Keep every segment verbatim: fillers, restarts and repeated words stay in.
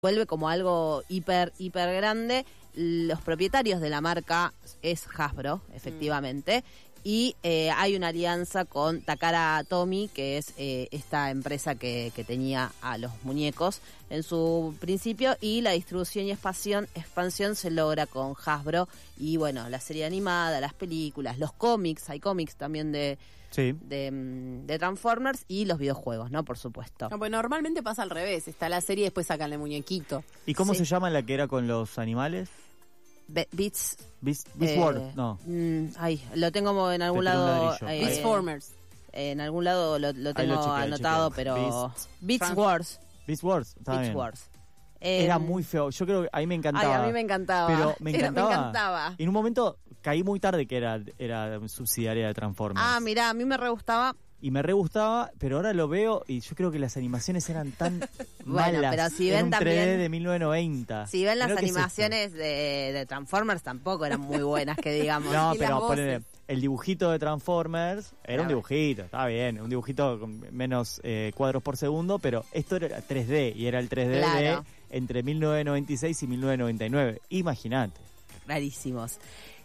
vuelve como algo hiper, hiper grande. Los propietarios de la marca es Hasbro, efectivamente, mm. y eh, hay una alianza con Takara Tomy, que es eh, esta empresa que, que tenía a los muñecos en su principio, y la distribución y expansión, expansión se logra con Hasbro, y bueno, la serie animada, las películas, los cómics, hay cómics también de... Sí. De, de Transformers y los videojuegos, ¿no? Por supuesto. No, pues normalmente pasa al revés. Está la serie y después sacan el muñequito. ¿Y cómo sí. se llama la que era con los animales? Be- Beats. Beast, Beast eh, World, no. Mm, ay, lo tengo en algún lado. Eh, Beastformers. En algún lado lo, lo tengo lo chequeo, anotado, lo pero. Beast. Beats Wars. Beast Wars, está Beats bien. Wars. Era muy feo. Yo creo que a mí me encantaba. Ay, a mí me encantaba. Pero me encantaba. Era, me encantaba. En un momento caí muy tarde que era, era subsidiaria de Transformers. Ah, mirá, a mí me re gustaba. Y me re gustaba, pero ahora lo veo y yo creo que las animaciones eran tan bueno, malas. Pero si ven era un también, tres D de mil novecientos noventa. Si ven las animaciones es de, de Transformers tampoco eran muy buenas, que digamos. No, pero ponele, el dibujito de Transformers era claro. un dibujito, estaba bien, un dibujito con menos eh, cuadros por segundo, pero esto era tres D y era el tres D claro. de entre mil novecientos noventa y seis y mil novecientos noventa y nueve. Imagínate. Rarísimos.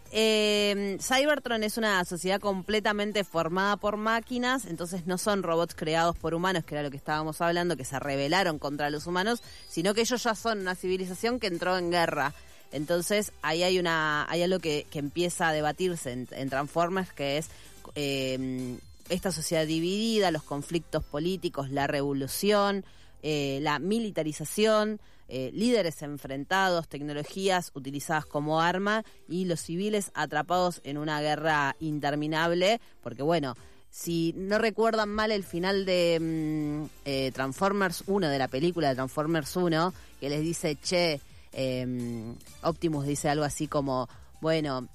Eh, Cybertron es una sociedad completamente formada por máquinas, entonces no son robots creados por humanos, que era lo que estábamos hablando, que se rebelaron contra los humanos, sino que ellos ya son una civilización que entró en guerra. Entonces ahí hay una hay algo que, que empieza a debatirse en, en Transformers, que es eh, esta sociedad dividida, los conflictos políticos, la revolución, eh, la militarización, eh, líderes enfrentados, tecnologías utilizadas como arma y los civiles atrapados en una guerra interminable, porque bueno, si no recuerdan mal el final de mm, eh, Transformers uno, de la película de Transformers uno, que les dice, che, eh, Optimus dice algo así como, bueno,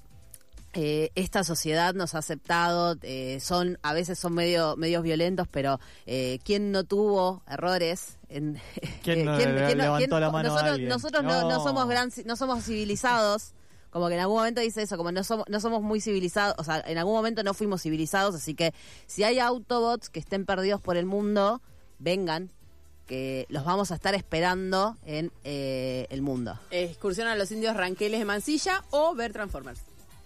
eh, esta sociedad nos ha aceptado, eh, son a veces son medio medios violentos, pero eh, ¿quién no tuvo errores? En, ¿Quién no ¿quién, le, quién, levantó quién, la mano nosotros, a alguien? Nosotros no, no. no somos gran, no somos civilizados. Como que en algún momento dice eso, como no somos, no somos muy civilizados, o sea, en algún momento no fuimos civilizados, así que si hay Autobots que estén perdidos por el mundo, vengan, que los vamos a estar esperando en eh, el mundo. Excursión a los indios ranqueles de Mansilla o ver Transformers.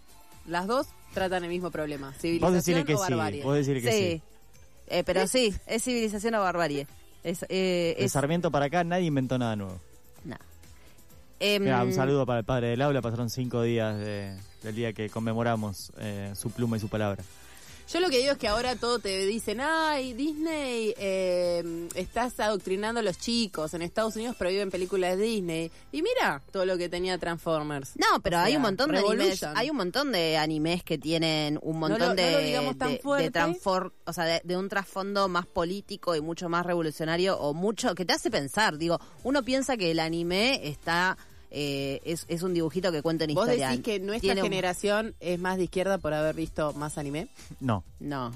Las dos tratan el mismo problema, civilización que o barbarie. Sí, vos decirle que sí. sí. Eh, pero ¿Eh? sí, es civilización o barbarie. Es, eh, de es... Sarmiento para acá nadie inventó nada nuevo. No. Eh, Mirá, un saludo para el padre del aula, pasaron cinco días de, del día que conmemoramos eh, su pluma y su palabra. Yo lo que digo es que ahora todo te dicen, ay, Disney, eh, estás adoctrinando a los chicos, en Estados Unidos prohíben películas de Disney. Y mira todo lo que tenía Transformers. No, pero o sea, hay un montón de animes, Revolution. hay un montón de animes que tienen un montón no lo, de, no lo digamos tan de, fuerte. de transform, o sea, de, de un trasfondo más político y mucho más revolucionario, o mucho que te hace pensar. Digo, uno piensa que el anime está eh, es, es un dibujito que cuenta una ¿Vos historia. decís que nuestra Tiene generación un... es más de izquierda por haber visto más anime? No. No.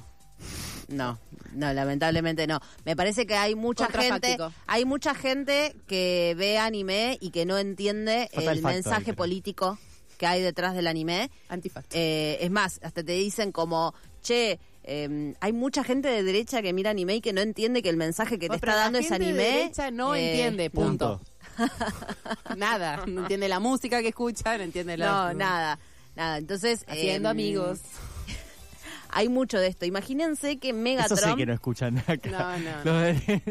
No, no, lamentablemente no. Me parece que hay mucha gente, hay mucha gente que ve anime y que no entiende Fatal el mensaje factor, político que hay detrás del anime. Antifacto. Eh, es más, hasta te dicen como, che, eh, hay mucha gente de derecha que mira anime y que no entiende que el mensaje que te está dando ese anime. La gente de derecha no eh, entiende, punto. punto. Nada, no entiende la música que escucha, no entiende la... No, nada, nada. Entonces, haciendo eh, amigos. Hay mucho de esto. Imagínense que Megatron... Eso sí que no escuchan acá. No, no. no. De...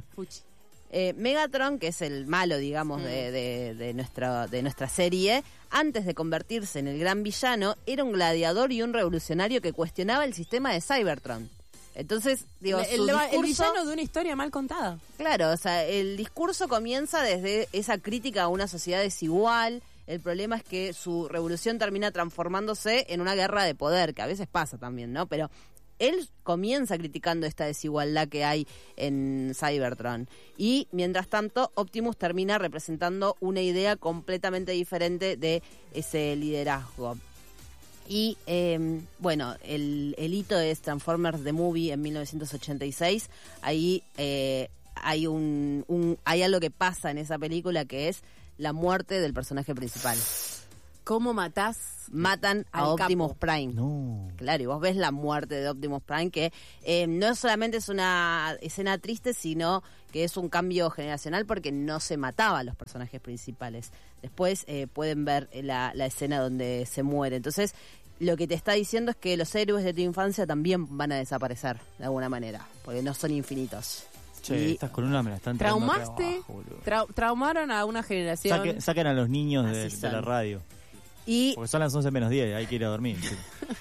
eh, Megatron, que es el malo, digamos, mm. de, de, de, nuestra, de nuestra serie, antes de convertirse en el gran villano, era un gladiador y un revolucionario que cuestionaba el sistema de Cybertron. Entonces, digo, el, su el, discurso, el villano de una historia mal contada. Claro, o sea, el discurso comienza desde esa crítica a una sociedad desigual. El problema es que su revolución termina transformándose en una guerra de poder, que a veces pasa también, ¿no? Pero él comienza criticando esta desigualdad que hay en Cybertron. Y, mientras tanto, Optimus termina representando una idea completamente diferente de ese liderazgo. Y, eh, bueno, el, el hito es Transformers The Movie en mil novecientos ochenta y seis. Ahí eh, hay, un, un, hay algo que pasa en esa película que es la muerte del personaje principal. ¿Cómo matás? Matan a Al Optimus capo. Prime. No. Claro, y vos ves la muerte de Optimus Prime, que eh, no solamente es una escena triste, sino que es un cambio generacional porque no se mataba a los personajes principales. Después eh, pueden ver la, la escena donde se muere. Entonces, lo que te está diciendo es que los héroes de tu infancia también van a desaparecer, de alguna manera, porque no son infinitos. Che, Y- estas columnas me las están trayendo acá ¿Traumaste? abajo, boludo. Trau- traumaron a una generación. Saque- saquen a los niños de, Así de la son. radio. Y Porque son las once menos diez, hay que ir a dormir. Sí.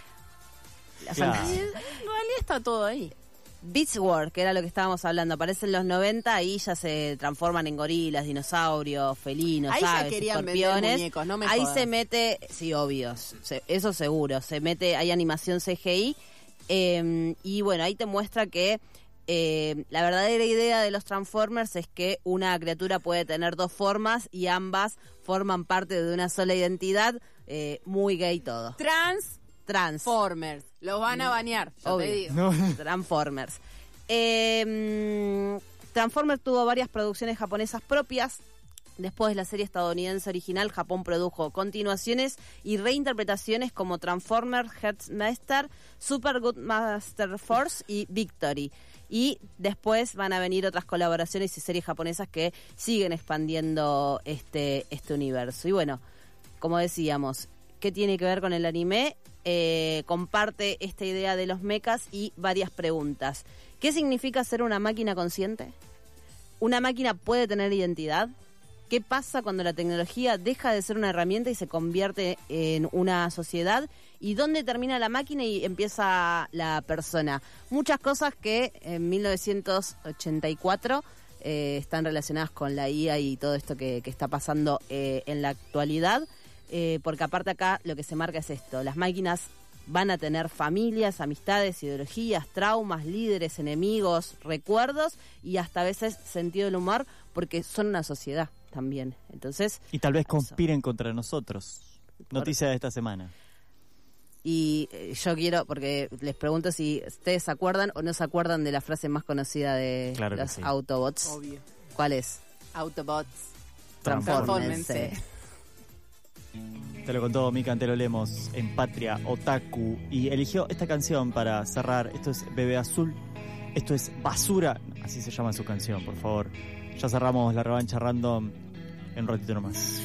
la Claro. fantasía- Y en realidad está todo ahí. Beast Wars, que era lo que estábamos hablando, aparece en los noventa y ya se transforman en gorilas, dinosaurios, felinos, Ahí ya aves, querían vender escorpiones. muñecos, no me Ahí jodas. se mete, sí, obvio, se- eso seguro, se mete, hay animación C G I, eh, y bueno, ahí te muestra que eh, la verdadera idea de los Transformers es que una criatura puede tener dos formas y ambas forman parte de una sola identidad, eh, muy gay todo. Transformers. Trans. Los van a bañar, ya Obvio. te digo. No. Transformers. Eh, mm, Transformers tuvo varias producciones japonesas propias. Después de la serie estadounidense original, Japón produjo continuaciones y reinterpretaciones como Transformers, Headmaster, Super Good Master Force y Victory. Y después van a venir otras colaboraciones y series japonesas que siguen expandiendo este, este universo. Y bueno, como decíamos, ¿qué tiene que ver con el anime? Eh, comparte esta idea de los mechas y varias preguntas. ¿Qué significa ser una máquina consciente? ¿Una máquina puede tener identidad? ¿Qué pasa cuando la tecnología deja de ser una herramienta y se convierte en una sociedad? ¿Y dónde termina la máquina y empieza la persona? Muchas cosas que en mil novecientos ochenta y cuatro eh, están relacionadas con la I A y todo esto que, que está pasando eh, en la actualidad. Eh, porque aparte acá lo que se marca es esto, las máquinas van a tener familias, amistades, ideologías, traumas, líderes, enemigos, recuerdos y hasta a veces sentido del humor porque son una sociedad también. Entonces, Y tal vez eso. conspiren contra nosotros. Noticia de esta semana. Y eh, yo quiero, porque les pregunto si ustedes se acuerdan o no se acuerdan de la frase más conocida de Claro que los sí. Autobots. Obvio. ¿Cuál es? Autobots. Transfórmense. Te lo contó Mika Antelo Lemos en Patria Otaku y eligió esta canción para cerrar. Esto es Bebé Azul, esto es Basura, así se llama su canción, por favor. Ya cerramos la revancha random en un ratito nomás.